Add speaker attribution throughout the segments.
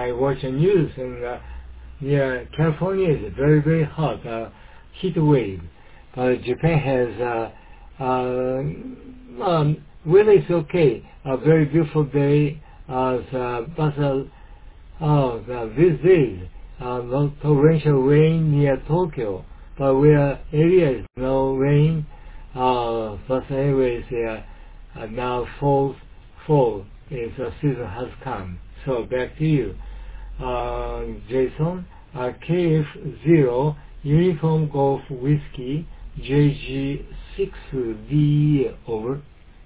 Speaker 1: I watch the news, and California is very, very hot, heat wave. But Japan has weather is okay. A very beautiful day. These days, no torrential rain near Tokyo, but where area is no rain. But anyways, now fall is season has come. So back to you, Jason. KF0 Uniform Golf Whiskey JG6D over.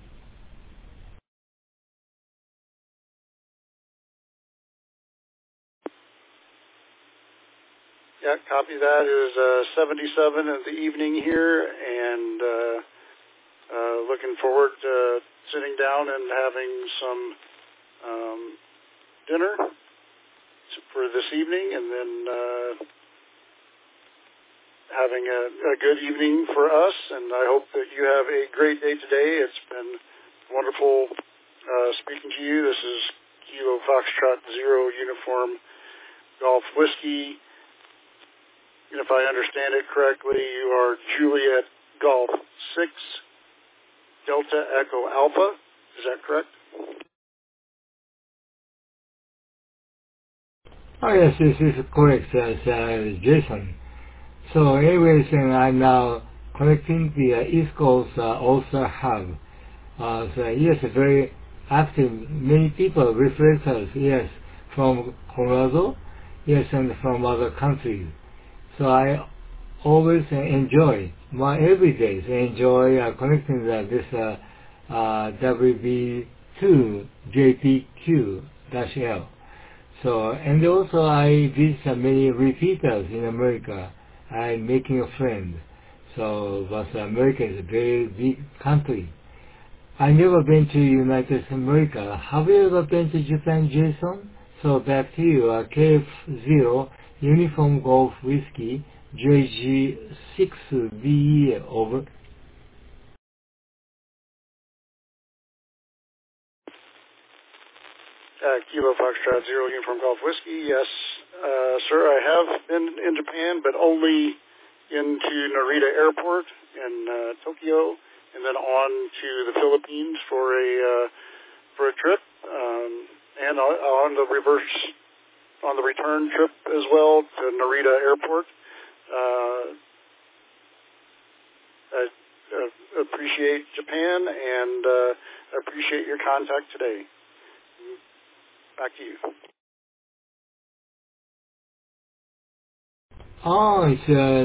Speaker 2: Yeah, copy that. It is 77 in the evening here, and looking forward to sitting down and having some dinner for this evening, and then having a good evening for us. And I hope that you have a great day today. It's been wonderful speaking to you. This is Kilo Foxtrot 0 Uniform Golf Whiskey. And if I understand it correctly, you are Juliet Golf 6 Delta Echo Alpha. Is that correct?
Speaker 1: Oh yes, this is correct, Jason. So anyways, and I'm now connecting the East Coast also hub. So yes, very active. Many people reflect us, yes, from Colorado, yes, and from other countries. So I always enjoy my everydays. Enjoy connecting this WB2 JPQ-L. So, and also I visit many repeaters in America. I'm making a friend. So, but America is a very big country. I never been to United States of America. Have you ever been to Japan, Jason? So back to you, KF0 Uniform Golf Whiskey JG6DE over.
Speaker 2: Kilo Foxtrot 0 Uniform Golf Whiskey. Yes, sir, I have been in Japan, but only into Narita Airport in Tokyo, and then on to the Philippines for a trip, and on the return trip as well to Narita Airport. I appreciate Japan, and appreciate your contact today. Back to you.
Speaker 1: Oh, it's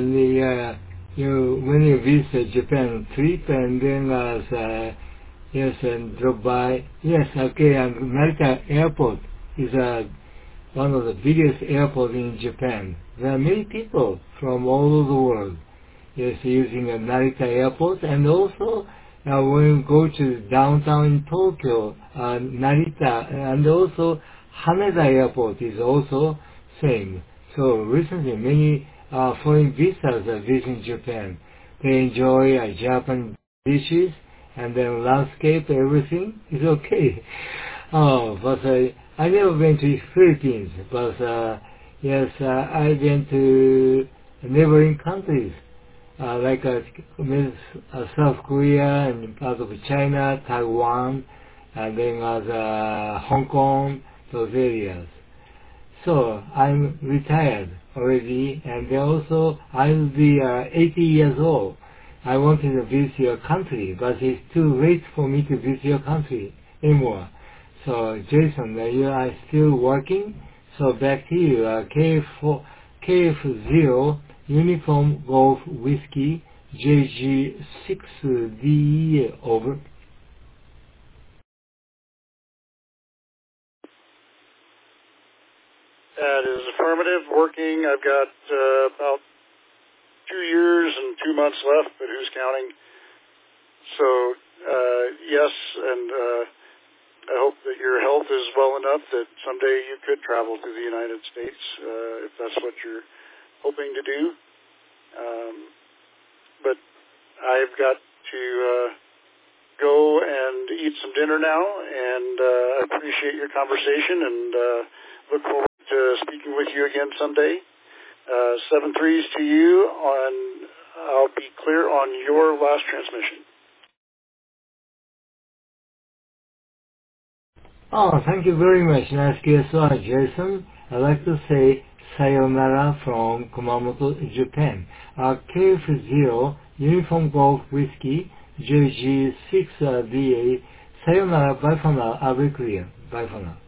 Speaker 1: when you visit Japan trip and then yes, and drove by. Yes, okay, and Narita Airport is one of the biggest airports in Japan. There are many people from all over the world, yes, using Narita Airport, and also when you go to downtown in Tokyo, Narita, and also Haneda Airport is also same. So recently, many foreign visitors are visiting Japan. They enjoy Japanese dishes and then landscape, everything is okay. Oh, but I never been to Philippines, but yes, I've been to neighboring countries like South Korea and part of China, Taiwan, and then Hong Kong, those areas. So I'm retired already, and also I'll be 80 years old. I wanted to visit your country, but it's too late for me to visit your country anymore. So Jason, you are still working. So back to you, KF0 Uniform Golf Whiskey JG6DE over.
Speaker 2: That is affirmative. Working. I've got about 2 years and 2 months left, but who's counting? So, yes, and I hope that your health is well enough that someday you could travel to the United States, if that's what you're hoping to do. But I've got to go and eat some dinner now, and I appreciate your conversation, and look forward to speaking with you again someday. 7-3s to you on, I'll be clear on your last transmission.
Speaker 1: Oh, thank you very much. Nice KSR, Jason. I'd like to say sayonara from Kumamoto, Japan. KF0, Uniform Golf Whiskey, JG6DA. Sayonara, bye for now. I'll be clear. Bye for now.